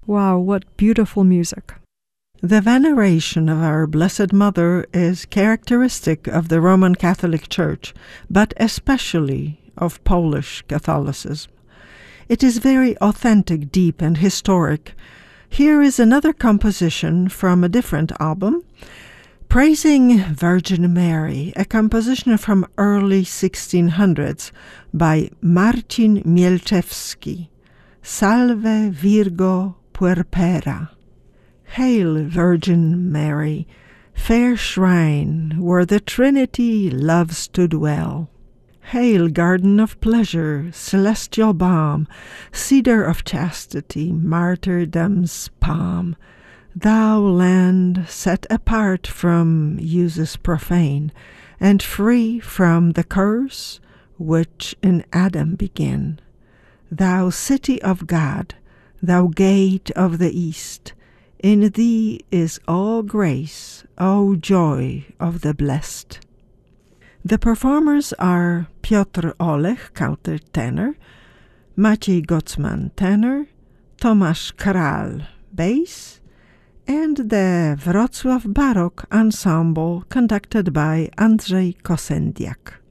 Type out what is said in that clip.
Wow, what beautiful music. The veneration of our Blessed Mother is characteristic of the Roman Catholic Church, but especially of Polish Catholicism. It is very authentic, deep, and historic. Here is another composition from a different album, Praising Virgin Mary, a composition from early 1600s by Marcin Mielczewski. Salve Virgo Puerpera. Hail, Virgin Mary, fair shrine where the Trinity loves to dwell. Hail, garden of pleasure, celestial balm, cedar of chastity, martyrdom's palm. Thou land set apart from uses profane, and free from the curse which in Adam began. Thou city of God, thou gate of the east, in thee is all grace, O joy of the blessed. The performers are Piotr Olech, countertenor, Maciej Gocman, tenor, Tomasz Kral, bass, and the Wrocław Baroque Ensemble conducted by Andrzej Kosendiak.